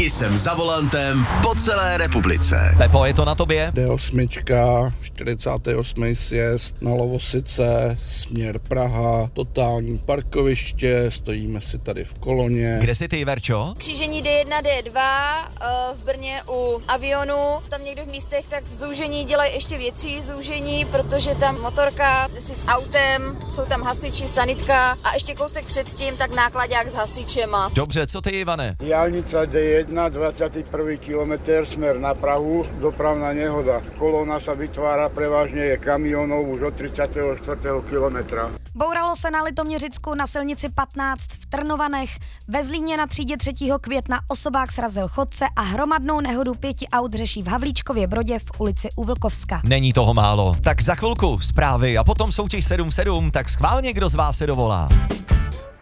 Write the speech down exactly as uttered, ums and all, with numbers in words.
I jsem za volantem po celé republice. Pepo, je to na tobě? D osm, čtyřicátý osmý sjezd na Lovosice, směr Praha, totální parkoviště, stojíme si tady v koloně. Kde jsi ty, Verčo? Křížení D jedna, D dva, v Brně u Avionu, tam někdo v místech tak v zúžení dělají ještě větší zúžení, protože tam motorka si s autem, jsou tam hasiči, sanitka a ještě kousek předtím tak nákladák s hasičema. Dobře, co ty, Ivane? Diaľnica D jedna, dvadsiaty prvý kilometr, smer na Prahu, dopravná nehoda. Kolóna sa vytvára, prevažne je kamionov už od tridsiateho štvrtého kilometra. Bouralo se na Litoměřicku na silnici patnáct v Trnovanech, ve Zlíně na třídě třetího května osobák srazil chodce a hromadnou nehodu pěti aut řeší v Havlíčkově Brodě v ulici u Vlkovska. Není toho málo. Tak za chvilku zprávy a potom soutěž sedm sedm, tak schválně, kdo z vás se dovolá.